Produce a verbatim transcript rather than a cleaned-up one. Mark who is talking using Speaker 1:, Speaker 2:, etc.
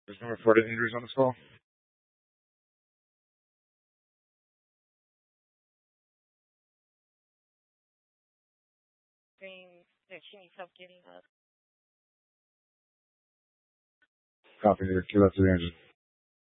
Speaker 1: There's no reported injuries on this call.
Speaker 2: Saying that she needs help getting up.
Speaker 1: Copy. Give that to the engine.